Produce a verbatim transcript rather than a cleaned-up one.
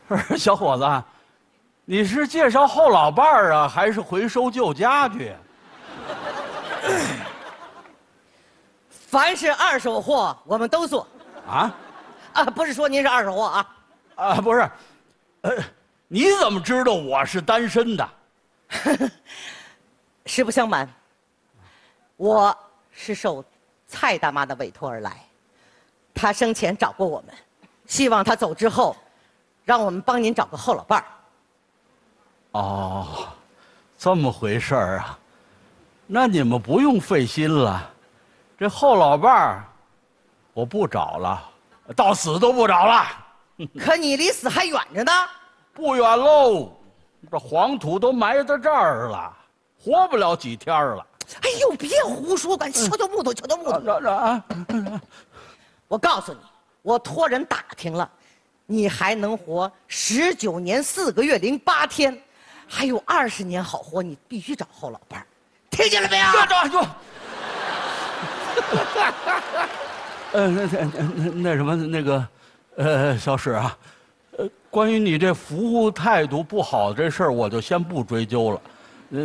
不是小伙子，你是介绍后老伴儿啊，还是回收旧家具？ 凡是二手货，我们都做。 啊？ 啊，不是说您是二手货啊？ 啊，不是，呃，你怎么知道我是单身的？ 实不相瞒，我是受蔡大妈的委托而来。她生前找过我们，希望她走之后，让我们帮您找个后老伴儿。 哦，这么回事儿啊？那你们不用费心了，这后老伴儿，我不找了，到死都不找了。 可你离死还远着呢。 不远喽，这黄土都埋在这儿了，活不了几天了。 哎呦，别胡说，赶敲敲木头，敲敲木头。 啊！ 我告诉你，我托人打听了，你还能活十九年四个月零八天，还有二十年好活，你必须找后老伴儿，听见了没有？ 这这。呃，那那那那什么那个，呃，小史啊，呃，关于你这服务态度不好这事儿，我就先不追究了。